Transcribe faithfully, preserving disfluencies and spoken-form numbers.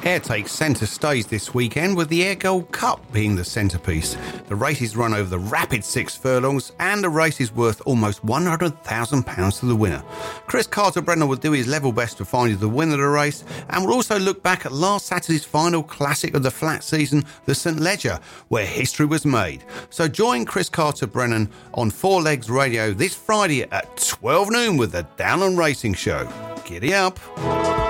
Air takes centre stage this weekend with the Air Gold Cup being the centrepiece. The race is run over the rapid six furlongs and the race is worth almost one hundred thousand pounds to the winner. Chris Carter-Brennan will do his level best to find you the winner of the race and will also look back at last Saturday's final classic of the flat season, the St Leger, where history was made. So join Chris Carter-Brennan on Four Legs Radio this Friday at twelve noon with the Downland Racing Show. Giddy up.